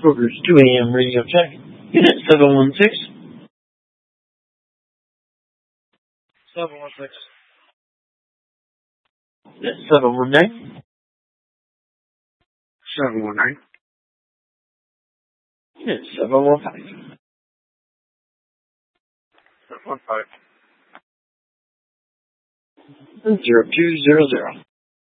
Kroger's 2 a.m. radio check. Unit 716. 716. Unit 719. 719. Unit 715. 715. 0200.